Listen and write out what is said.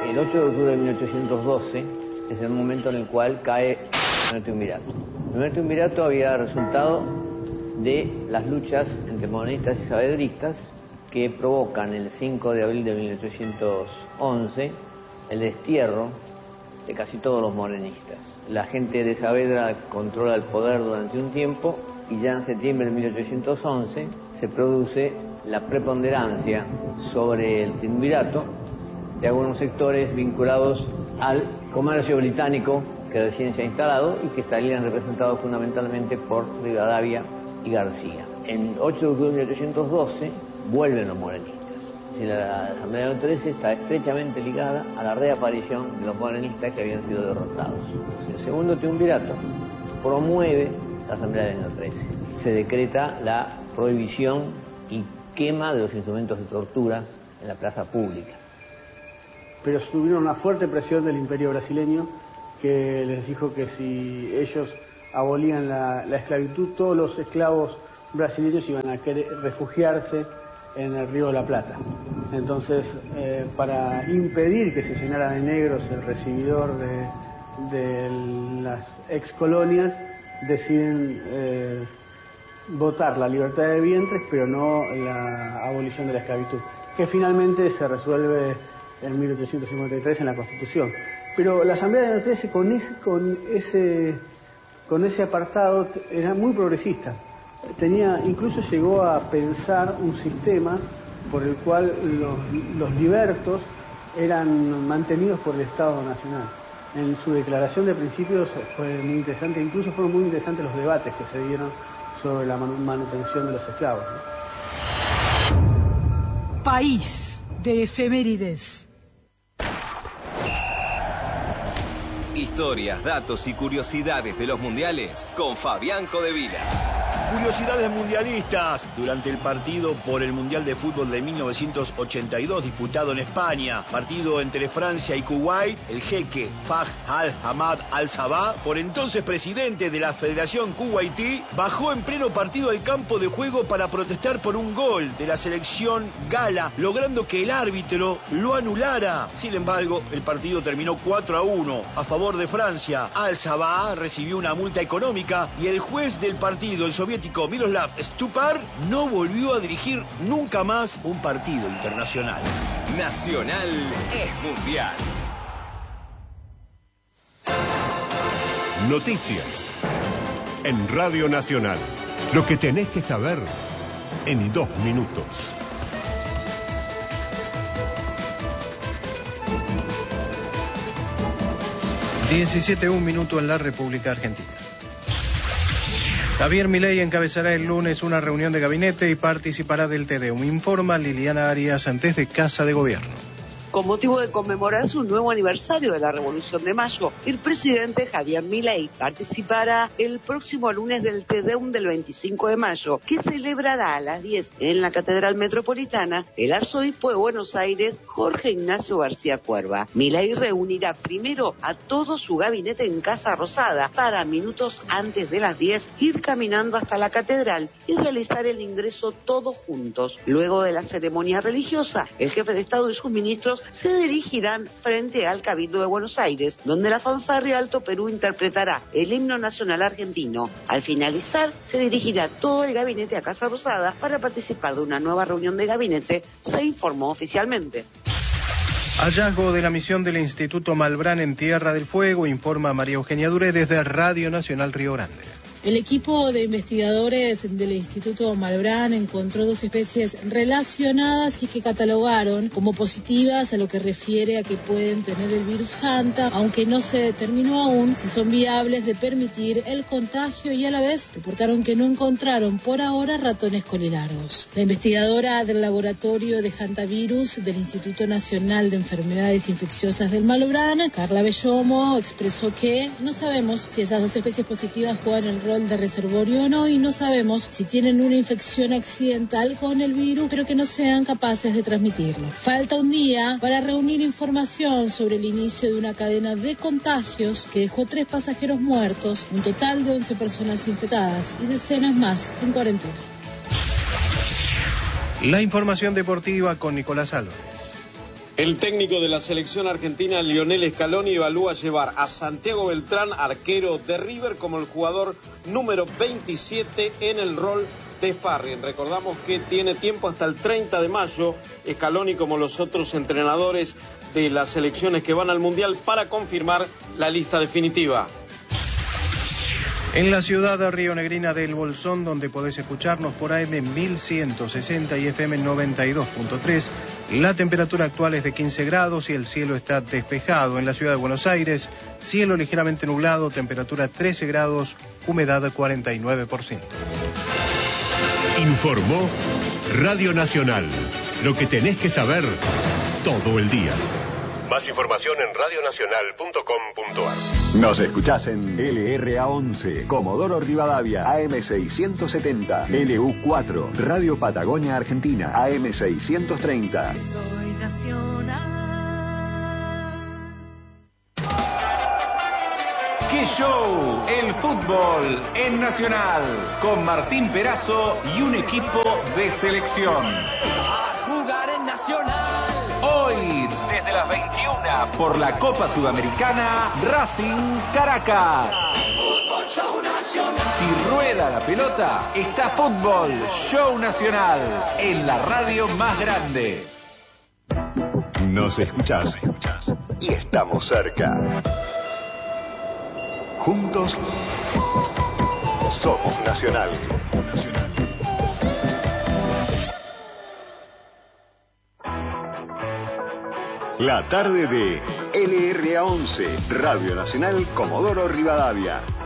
El 8 de octubre de 1812 es el momento en el cual cae el primer triunvirato. El primer triunvirato había resultado de las luchas entre modernistas y saavedristas que provocan el 5 de abril de 1811 el destierro de casi todos los morenistas. La gente de Saavedra controla el poder durante un tiempo y ya en septiembre de 1811 se produce la preponderancia sobre el triunvirato de algunos sectores vinculados al comercio británico que recién se ha instalado y que estarían representados fundamentalmente por Rivadavia y García. En 8 de octubre de 1812 vuelven los morenistas. La Asamblea de 13 está estrechamente ligada a la reaparición de los morenistas que habían sido derrotados. El segundo triunvirato promueve la Asamblea de 13. Se decreta la prohibición y quema de los instrumentos de tortura en la plaza pública. Pero tuvieron una fuerte presión del imperio brasileño que les dijo que si ellos abolían la esclavitud, todos los esclavos brasileños iban a querer refugiarse en el Río de la Plata. Entonces, para impedir que se llenara de negros el recibidor de las excolonias, deciden votar la libertad de vientres, pero no la abolición de la esclavitud, que finalmente se resuelve en 1853 en la Constitución. Pero la Asamblea de 13 con ese apartado era muy progresista. Incluso llegó a pensar un sistema por el cual los libertos eran mantenidos por el Estado Nacional. En su declaración de principios fue muy interesante, incluso fueron muy interesantes los debates que se dieron sobre la manutención de los esclavos, ¿no? País de efemérides. Historias, datos y curiosidades de los mundiales con Fabián Codevila. Curiosidades mundialistas. Durante el partido por el Mundial de Fútbol de 1982 disputado en España, partido entre Francia y Kuwait, el jeque Faj al-Hamad al-Sabah, por entonces presidente de la Federación Kuwaití, bajó en pleno partido al campo de juego para protestar por un gol de la selección gala, logrando que el árbitro lo anulara. Sin embargo, el partido terminó 4-1 a favor de Francia. Al-Sabah recibió una multa económica y el juez del partido, el soviético Miroslav Stupar, no volvió a dirigir nunca más un partido internacional. Nacional es mundial. Noticias en Radio Nacional. Lo que tenés que saber en 2 minutos. 17:01 minuto en la República Argentina. Javier Milei encabezará el lunes una reunión de gabinete y participará del Te Deum, informa Liliana Arias desde Casa de Gobierno. Con motivo de conmemorarse un nuevo aniversario de la Revolución de Mayo, el presidente Javier Milei participará el próximo lunes del Te Deum del 25 de mayo, que celebrará a las 10 en la Catedral Metropolitana el arzobispo de Buenos Aires, Jorge Ignacio García Cuerva. Milei reunirá primero a todo su gabinete en Casa Rosada para minutos antes de las 10 ir caminando hasta la catedral y realizar el ingreso todos juntos. Luego de la ceremonia religiosa, el jefe de Estado y sus ministros se dirigirán frente al Cabildo de Buenos Aires, donde la fanfarria Alto Perú interpretará el himno nacional argentino. Al finalizar, se dirigirá todo el gabinete a Casa Rosada para participar de una nueva reunión de gabinete, se informó oficialmente. Hallazgo de la misión del Instituto Malbrán en Tierra del Fuego, informa María Eugenia Duré desde Radio Nacional Río Grande. El equipo de investigadores del Instituto Malbrán encontró 2 especies relacionadas y que catalogaron como positivas a lo que refiere a que pueden tener el virus Hanta, aunque no se determinó aún si son viables de permitir el contagio y a la vez reportaron que no encontraron por ahora ratones colelargos. La investigadora del laboratorio de hantavirus del Instituto Nacional de Enfermedades Infecciosas del Malbrán, Carla Bellomo, expresó que no sabemos si esas 2 especies positivas juegan el rol de reservorio o no y no sabemos si tienen una infección accidental con el virus, pero que no sean capaces de transmitirlo. Falta un día para reunir información sobre el inicio de una cadena de contagios que dejó 3 pasajeros muertos, un total de 11 personas infectadas y decenas más en cuarentena. La información deportiva con Nicolás Álvarez. El técnico de la selección argentina, Lionel Scaloni, evalúa llevar a Santiago Beltrán, arquero de River, como el jugador número 27 en el rol de sparring. Recordamos que tiene tiempo hasta el 30 de mayo, Scaloni, como los otros entrenadores de las selecciones que van al Mundial, para confirmar la lista definitiva. En la ciudad de Río Negrina del Bolsón, donde podés escucharnos por AM 1160 y FM 92.3, la temperatura actual es de 15 grados y el cielo está despejado. En la ciudad de Buenos Aires, cielo ligeramente nublado, temperatura 13 grados, humedad 49%. Informó Radio Nacional. Lo que tenés que saber todo el día. Más información en radionacional.com.ar. Nos escuchás en LRA11, Comodoro Rivadavia, AM670, LU4, Radio Patagonia Argentina, AM630. Soy nacional. ¡Qué show! El fútbol en Nacional, con Martín Perazo y un equipo de selección. A jugar en Nacional. Hoy, desde las 21, por la Copa Sudamericana, Racing Caracas. Fútbol Show Nacional. Si rueda la pelota, está Fútbol Show Nacional, en la radio más grande. Nos escuchás y estamos cerca. Juntos somos Nacional. La tarde de LRA11, Radio Nacional Comodoro Rivadavia.